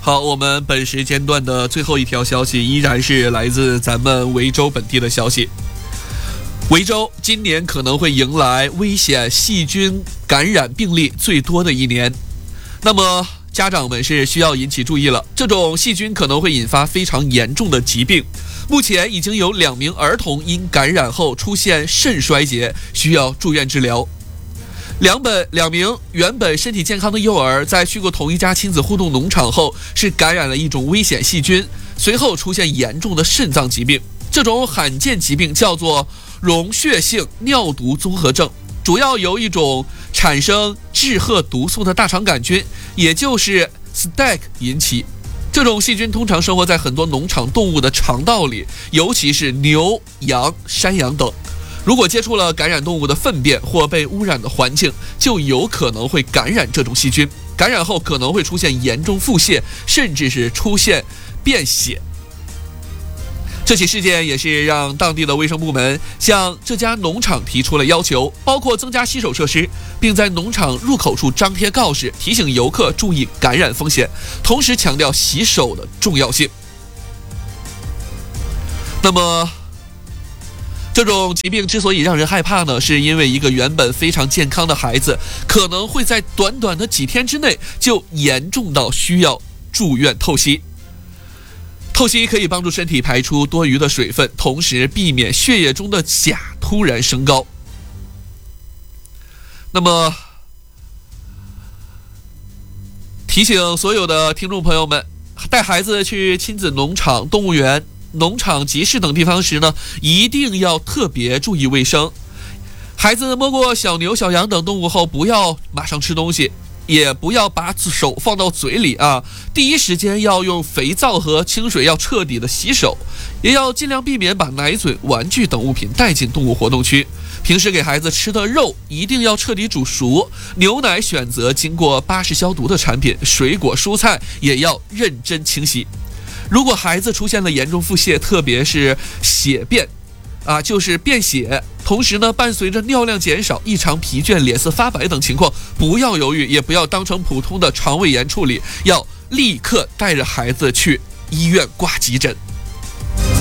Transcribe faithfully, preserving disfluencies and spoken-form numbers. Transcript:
好，我们本时间段的最后一条消息依然是来自咱们维州本地的消息。维州今年可能会迎来危险细菌感染病例最多的一年，那么家长们是需要引起注意了，这种细菌可能会引发非常严重的疾病。目前已经有两名儿童因感染后出现肾衰竭，需要住院治疗。两本两名原本身体健康的幼儿在去过同一家亲子互动农场后，是感染了一种危险细菌，随后出现严重的肾脏疾病。这种罕见疾病叫做溶血性尿毒综合症，主要由一种产生致褐毒素的大肠杆菌，也就是 Staph 引起。这种细菌通常生活在很多农场动物的肠道里，尤其是牛、羊、山羊等。如果接触了感染动物的粪便或被污染的环境，就有可能会感染这种细菌。感染后可能会出现严重腹泻，甚至是出现便血。这起事件也是让当地的卫生部门向这家农场提出了要求，包括增加洗手设施，并在农场入口处张贴告示，提醒游客注意感染风险，同时强调洗手的重要性。那么这种疾病之所以让人害怕呢，是因为一个原本非常健康的孩子，可能会在短短的几天之内就严重到需要住院透析。透析可以帮助身体排出多余的水分，同时避免血液中的钾突然升高。那么提醒所有的听众朋友们，带孩子去亲子农场、动物园、农场集市等地方时呢，一定要特别注意卫生。孩子摸过小牛、小羊等动物后，不要马上吃东西，也不要把手放到嘴里啊！第一时间要用肥皂和清水要彻底的洗手，也要尽量避免把奶嘴、玩具等物品带进动物活动区。平时给孩子吃的肉一定要彻底煮熟，牛奶选择经过巴氏消毒的产品，水果蔬菜也要认真清洗。如果孩子出现了严重腹泻，特别是血便啊，就是便血，同时呢伴随着尿量减少、异常疲倦、脸色发白等情况，不要犹豫，也不要当成普通的肠胃炎处理，要立刻带着孩子去医院挂急诊。